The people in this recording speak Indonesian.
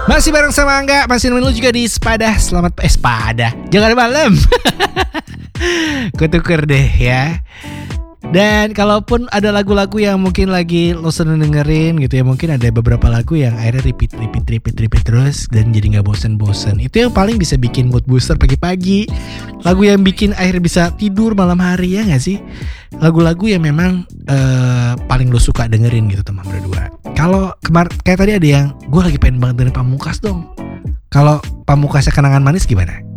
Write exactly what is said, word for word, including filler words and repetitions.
Masih bareng sama Angga, masih nemenin lu juga di Sepada. Selamat eh Sepada, jangan malam. Kutuker deh ya. Dan kalaupun ada lagu-lagu yang mungkin lagi lo seneng dengerin gitu ya, mungkin ada beberapa lagu yang akhirnya repeat, repeat, repeat, repeat terus dan jadi gak bosen-bosen. Itu yang paling bisa bikin mood booster pagi-pagi. Lagu yang bikin akhirnya bisa tidur malam hari, ya gak sih? Lagu-lagu yang memang uh, paling lo suka dengerin gitu teman berdua. Kalau kemar kayak tadi ada yang gue lagi pengen banget dengerin Pamungkas dong. Kalau Pamungkasnya Kenangan Manis gimana?